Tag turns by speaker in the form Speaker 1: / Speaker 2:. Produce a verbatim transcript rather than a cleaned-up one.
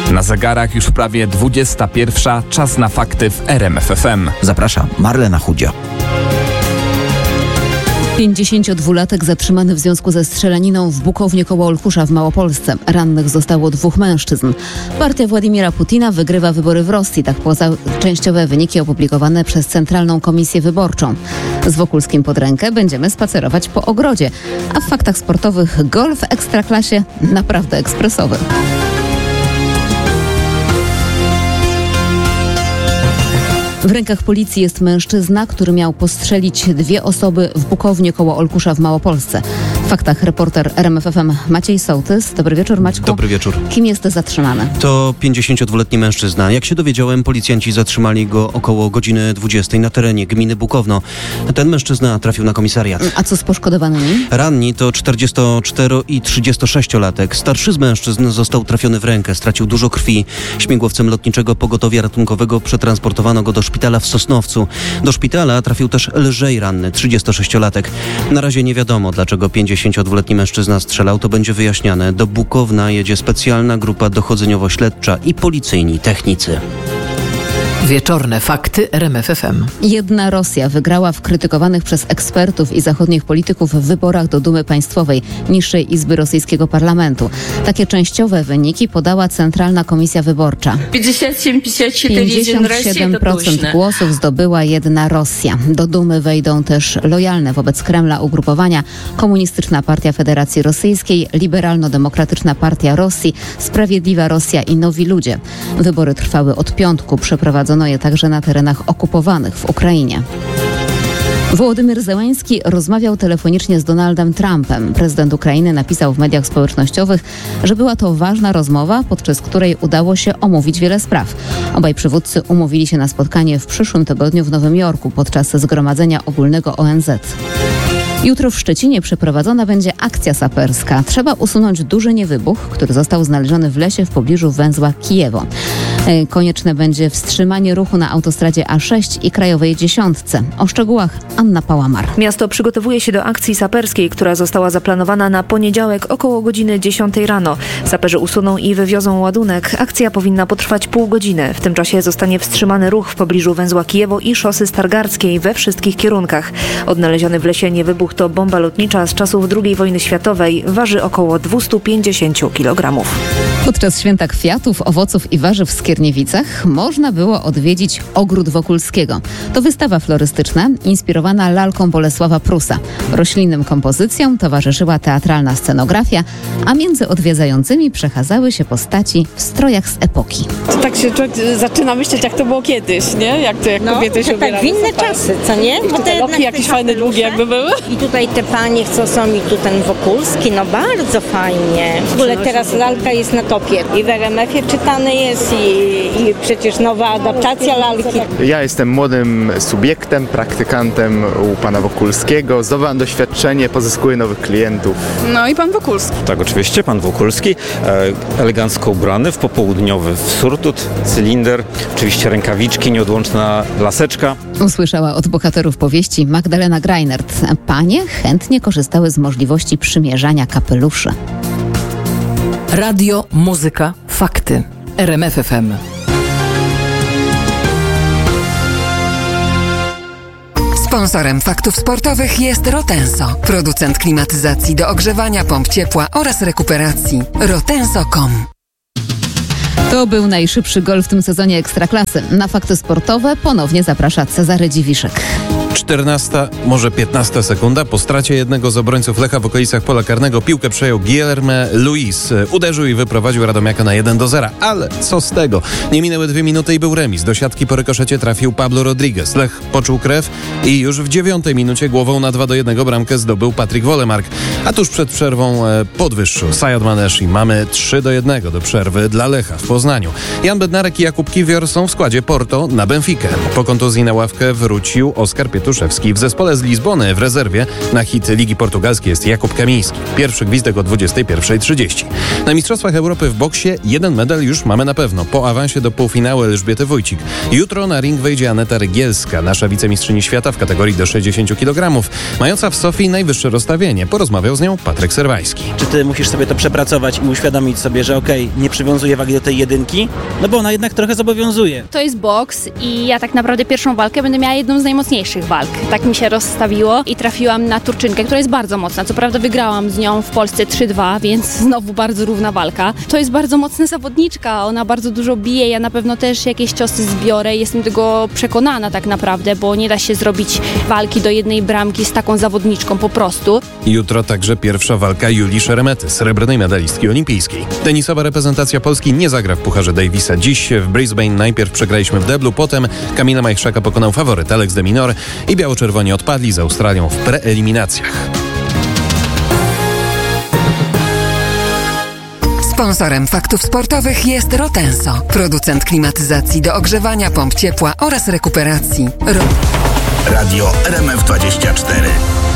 Speaker 1: Na zegarach już prawie dwudziesta pierwsza. Czas na fakty w R M F F M.
Speaker 2: Zapraszam, Marlena Chudzio.
Speaker 3: pięćdziesięciodwulatek zatrzymany w związku ze strzelaniną w Bukownie koło Olkusza w Małopolsce. Rannych zostało dwóch mężczyzn. Partia Władimira Putina wygrywa wybory w Rosji. Tak poza częściowe wyniki opublikowane przez Centralną Komisję Wyborczą. Z Wokulskim pod rękę będziemy spacerować po ogrodzie. A w faktach sportowych golf w Ekstraklasie naprawdę ekspresowy. W rękach policji jest mężczyzna, który miał postrzelić dwie osoby w Bukownie koło Olkusza w Małopolsce. W faktach reporter R M F F M Maciej Sołtys. Dobry wieczór, Maćku.
Speaker 4: Dobry wieczór.
Speaker 3: Kim jest zatrzymany?
Speaker 4: To pięćdziesięciodwuletni mężczyzna. Jak się dowiedziałem, policjanci zatrzymali go około godziny dwudziestej na terenie gminy Bukowno. Ten mężczyzna trafił na komisariat.
Speaker 3: A co z poszkodowanymi?
Speaker 4: Ranni to czterdziestocztero- i trzydziestosześciolatek. Starszy z mężczyzn został trafiony w rękę, stracił dużo krwi. Śmigłowcem lotniczego pogotowia ratunkowego przetransportowano go do szpitala w Sosnowcu. Do szpitala trafił też lżej ranny trzydziestosześciolatek. Na razie nie wiadomo, dlaczego pięćdziesięciodwuletni mężczyzna strzelał. To będzie wyjaśniane. Do Bukowna jedzie specjalna grupa dochodzeniowo-śledcza i policyjni technicy.
Speaker 5: Wieczorne fakty R M F F M.
Speaker 3: Jedna Rosja wygrała w krytykowanych przez ekspertów i zachodnich polityków wyborach do Dumy Państwowej, niższej izby rosyjskiego parlamentu. Takie częściowe wyniki podała Centralna Komisja Wyborcza.
Speaker 6: pięćdziesiąt siedem
Speaker 3: procent głosów zdobyła jedna Rosja. Do Dumy wejdą też lojalne wobec Kremla ugrupowania Komunistyczna Partia Federacji Rosyjskiej, Liberalno-Demokratyczna Partia Rosji, Sprawiedliwa Rosja i Nowi Ludzie. Wybory trwały od piątku, przeprowadzono je także na terenach okupowanych w Ukrainie. Wołodymyr Zełenski rozmawiał telefonicznie z Donaldem Trumpem. Prezydent Ukrainy napisał w mediach społecznościowych, że była to ważna rozmowa, podczas której udało się omówić wiele spraw. Obaj przywódcy umówili się na spotkanie w przyszłym tygodniu w Nowym Jorku podczas Zgromadzenia Ogólnego O N Z. Jutro w Szczecinie przeprowadzona będzie akcja saperska. Trzeba usunąć duży niewybuch, który został znaleziony w lesie w pobliżu węzła Kijewo. Konieczne będzie wstrzymanie ruchu na autostradzie A sześć i krajowej dziesiątce. O szczegółach Anna Pałamar.
Speaker 7: Miasto przygotowuje się do akcji saperskiej, która została zaplanowana na poniedziałek około godziny dziesiątej rano. Saperzy usuną i wywiozą ładunek. Akcja powinna potrwać pół godziny. W tym czasie zostanie wstrzymany ruch w pobliżu węzła Kijewo i szosy Stargardzkiej we wszystkich kierunkach. Odnaleziony w lesie niewybuch to bomba lotnicza z czasów drugiej wojny światowej. Waży około dwieście pięćdziesiąt kilogramów.
Speaker 3: Podczas święta kwiatów, owoców i warzyw w Skierniewicach można było odwiedzić Ogród Wokulskiego. To wystawa florystyczna inspirowana lalką Bolesława Prusa. Roślinnym kompozycjom towarzyszyła teatralna scenografia, a między odwiedzającymi przechadzały się postaci w strojach z epoki.
Speaker 8: Tak się człowiek zaczyna myśleć, jak to było kiedyś, nie? Jak to jak
Speaker 9: no,
Speaker 8: kobiety się ubierały.
Speaker 9: Tak, w inne czasy, co nie?
Speaker 8: Bo te loki jakieś fajne, długie jakby były.
Speaker 9: I tutaj te panie, co są i tu ten Wokulski, no bardzo fajnie. W ogóle teraz lalka jest na topie. I w R M F-ie czytany jest i, i przecież nowa adaptacja lalki.
Speaker 10: Ja jestem młodym subiektem, praktykantem u pana Wokulskiego. Zdobywam doświadczenie, pozyskuję nowych klientów.
Speaker 8: No i pan Wokulski.
Speaker 11: Tak, oczywiście, pan Wokulski, e, elegancko ubrany w popołudniowy surdut, cylinder, oczywiście rękawiczki, nieodłączna laseczka.
Speaker 3: Usłyszała od bohaterów powieści Magdalena Greinert. Panie chętnie korzystały z możliwości przymierzania kapeluszy.
Speaker 5: Radio, muzyka, fakty. R M F F M.
Speaker 12: Sponsorem faktów sportowych jest Rotenso, producent klimatyzacji do ogrzewania, pomp ciepła oraz rekuperacji. rotenso kropka com.
Speaker 3: To był najszybszy gol w tym sezonie Ekstraklasy. Na fakty sportowe ponownie zaprasza Cezary Dziwiszek.
Speaker 13: czternasta, może piętnasta sekunda. Po stracie jednego z obrońców Lecha w okolicach pola karnego piłkę przejął Guilherme Luis. Uderzył i wyprowadził Radomiaka na jeden do zera. Ale co z tego? Nie minęły dwie minuty i był remis. Do siatki po rykoszecie trafił Pablo Rodriguez. Lech poczuł krew i już w dziewiątej minucie głową na dwa do jednego bramkę zdobył Patryk Wolemark. A tuż przed przerwą e, podwyższył Sajad Manesh i mamy trzy do jednego do przerwy dla Lecha w Poznaniu. Jan Bednarek i Jakub Kiwior są w składzie Porto na Benfikę. Po kontuzji na ławkę wrócił Oskar Pietruszewski. Kwiatuszewski. W zespole z Lizbony w rezerwie na hit Ligi Portugalskiej jest Jakub Kamiński. Pierwszy gwizdek o dwudziestej pierwszej trzydzieści. Na Mistrzostwach Europy w boksie jeden medal już mamy na pewno. Po awansie do półfinału Elżbiety Wójcik. Jutro na ring wejdzie Aneta Rygielska, nasza wicemistrzyni świata w kategorii do sześćdziesięciu kilogramów, mająca w Sofii najwyższe rozstawienie. Porozmawiał z nią Patryk Serwański.
Speaker 2: Czy ty musisz sobie to przepracować i uświadomić sobie, że okej, okay, nie przywiązuję wagi do tej jedynki? No bo ona jednak trochę zobowiązuje.
Speaker 14: To jest boks i ja tak naprawdę pierwszą walkę będę miała jedną z najmocniejszych walk. Tak mi się rozstawiło i trafiłam na Turczynkę, która jest bardzo mocna. Co prawda wygrałam z nią w Polsce trzy dwa, więc znowu bardzo równa walka. To jest bardzo mocna zawodniczka, ona bardzo dużo bije, ja na pewno też jakieś ciosy zbiorę. Jestem tego przekonana tak naprawdę, bo nie da się zrobić walki do jednej bramki z taką zawodniczką po prostu.
Speaker 13: Jutro także pierwsza walka Julii Szeremety, srebrnej medalistki olimpijskiej. Tenisowa reprezentacja Polski nie zagra w Pucharze Davisa. Dziś w Brisbane najpierw przegraliśmy w deblu, potem Kamila Majchrzaka pokonał faworyt Alex de Minaur i biało-czerwoni odpadli z Australią w preeliminacjach.
Speaker 12: Sponsorem Faktów Sportowych jest Rotenso, producent klimatyzacji do ogrzewania, pomp ciepła oraz rekuperacji. Ro-
Speaker 15: Radio R M F dwadzieścia cztery.